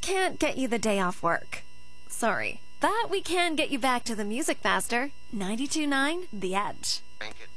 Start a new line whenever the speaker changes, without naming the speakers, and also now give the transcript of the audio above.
can't get you the day off work. Sorry. But we can get you back to the music faster. 92.9 The Edge.
Crank it.